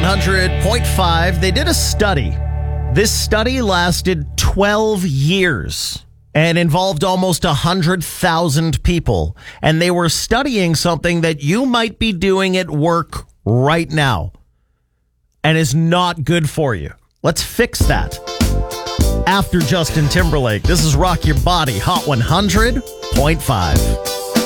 100.5. They did a study. This study lasted 12 years and involved almost 100,000 people. And they were studying something that you might be doing at work right now and is not good for you. Let's fix that. After Justin Timberlake, this is Rock Your Body, Hot 100.5.